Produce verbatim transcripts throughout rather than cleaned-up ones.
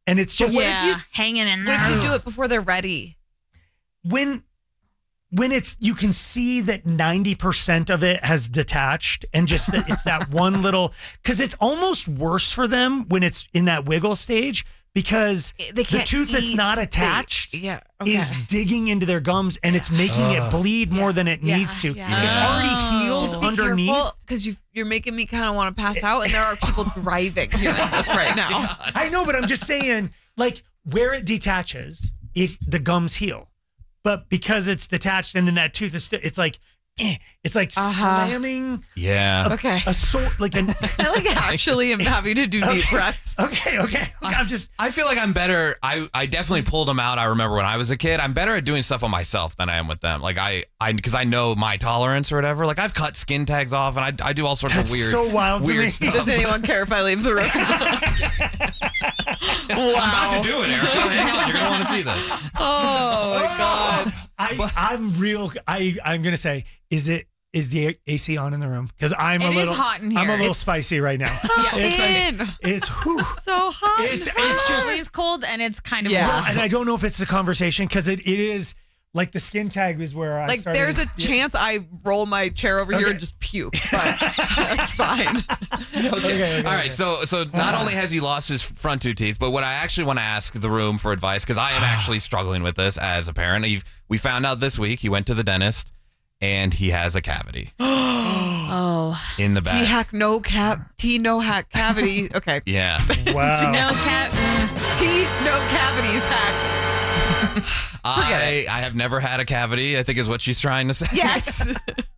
And it's just what yeah, if you, hanging in there. What if you do it before they're ready? when when it's you can see that ninety percent of it has detached and just that it's that one little, because it's almost worse for them when it's in that wiggle stage because They the can't tooth that's eat not steak. attached Yeah, okay. is digging into their gums and it's making it bleed more than it Yeah, needs to. yeah. It's already healed Just be underneath. because you you're making me kind of want to pass out, and there are people driving doing this right now. I know, but I'm just saying, like where it detaches, it the gums heal. But because it's detached and then that tooth is still, it's like, eh, it's like Uh-huh. slamming Yeah. a, Okay. a sword, like an. I like actually am having to do deep Okay. breaths. Okay, okay. I'm just. I feel like I'm better. I, I definitely pulled them out. I remember when I was a kid. I'm better at doing stuff on myself than I am with them. Like I, I, because I know my tolerance or whatever. Like I've cut skin tags off and I, I do all sorts That's of weird, so wild to weird me. stuff. Does anyone care if I leave the room? I'm about to do it, Erica. Hang on, you're gonna want to see this. Oh my god! I, I'm real. I, I'm gonna say, is it is the A C on in the room? Because I'm It a is little hot in here. I'm a little It's- spicy right now. It's in. like it's whew. So hot. It's and it's hot. just always cold and it's kind of Yeah. warm. and I don't know if it's the conversation because it, it is like the skin tag was where I Like started. there's a chance I roll my chair over here Okay. and just puke, but that's fine. Okay, okay, All right, okay. so so not only has he lost his front two teeth, but what I actually want to ask the room for advice because I am actually struggling with this as a parent. He, we found out this week he went to the dentist and he has a cavity Oh. in the T back. hack no cap T no hack cavity. Okay. Yeah. Wow. No cat. mm. T no cavities hack. I I have never had a cavity, I think is what she's trying to say. Yes.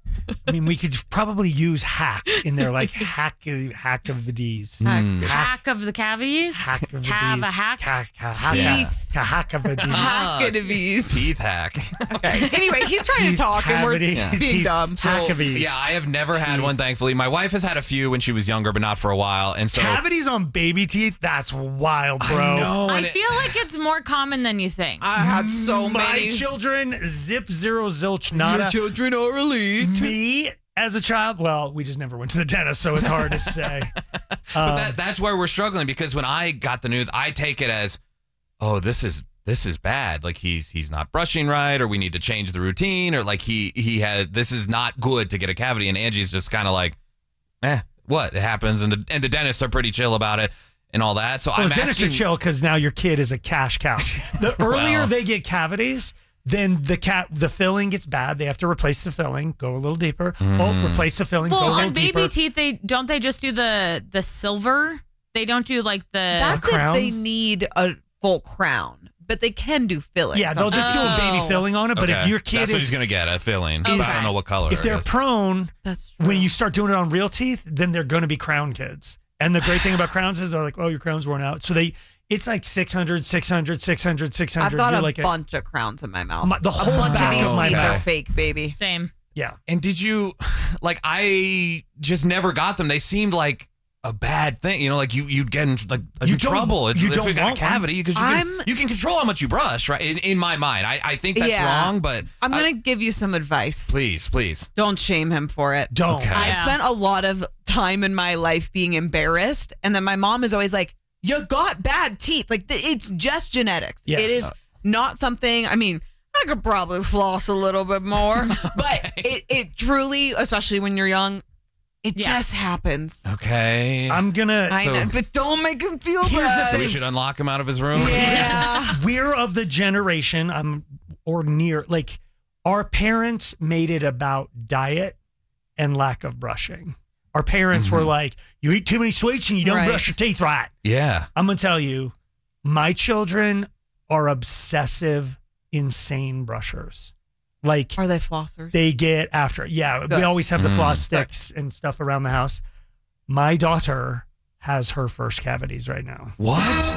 I mean, we could probably use hack in there, like hack hack of the D's. Hack. Hack of the cavities. Hack of the Have D's. a hack. Ca- ca- hack- Yeah. ca- hack of the D's. Hackavies. Teeth hack. Okay. Anyway, he's trying to Teeth talk and we're cavity. being Teeth dumb. So, Hackavies. yeah, I have never had one, thankfully. My wife has had a few when she was younger, but not for a while. And so Cavities on baby teeth? That's wild, bro. I know. I and it- feel like it's more common than you think. I had so My many. children, zip, zero, zilch, Your nada. children are elite. Me as a child, well, we just never went to the dentist, so it's hard to say. But that, that's where we're struggling because when I got the news, I take it as, oh, this is this is bad. Like he's he's not brushing right, or we need to change the routine, or like he he had this is not good to get a cavity. And Angie's just kind of like, eh, what? It happens, and the and the dentists are pretty chill about it and all that. So Well, I'm the dentists asking, are chill because now your kid is a cash cow. The earlier Well. they get cavities, then the cat the filling gets bad. They have to replace the filling, go a little deeper. Mm. Oh, replace the filling, well, go a little on baby deeper. teeth, they don't they just do the the silver? They don't do like the. That's crown? if they need a full crown, but they can do filling. Yeah, they'll just do a baby Oh. filling on it. But Okay, if your kid that's what is he's gonna get a filling. But I don't know what color. if it they're is. prone, That's true. when you start doing it on real teeth, then they're going to be crown kids. And the great thing about crowns is they're like, oh, your crown's worn out. So they, it's like six hundred, six hundred, six hundred, six hundred. I've got You're a like bunch of crowns in my mouth. My- the a whole bunch of back these of my teeth are mouth. fake, baby. Same. Yeah. And did you, like, I just never got them. They seemed like a bad thing, you know, like you you'd get in like in You don't- trouble if you if don't you got a want one. cavity because you can, I'm- you can control how much you brush, right? In, in my mind, I, I think that's Yeah. wrong, but I'm I- going to give you some advice. please, please. Don't shame him for it. Don't. Okay. I've Yeah. spent a lot of time in my life being embarrassed, and then my mom is always like, "You got bad teeth. Like th- it's just genetics. Yes. It is not something. I mean, I could probably floss a little bit more, but it, it truly, especially when you're young, it Yeah. just happens. Okay. I'm going to. I So- know, but don't make him feel Here's the bad. so we should unlock him out of his room. Yeah. We're of the generation, I'm or near, like our parents made it about diet and lack of brushing. Our parents were like, you eat too many sweets and you don't Right. brush your teeth right. Yeah. I'm going to tell you, my children are obsessive, insane brushers. Like Are they flossers? they get after it. Yeah, we Good. always have the Mm. floss sticks and stuff around the house. My daughter has her first cavities right now. What?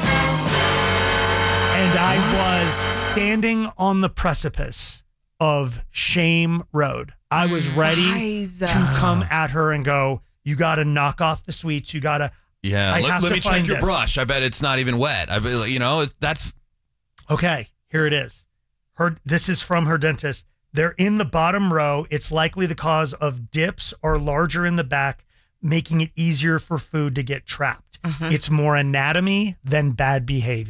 And I was standing on the precipice of shame road. I was ready Guys, to uh, come at her and go, you got to knock off the sweets. You got to, Yeah. I Let, have let to me check find your this. brush. I bet it's not even wet. I bet, you know, that's okay, here it is. Her, this is from her dentist. They're in the bottom row. It's likely the cause of dips or larger in the back, making it easier for food to get trapped. It's more anatomy than bad behavior.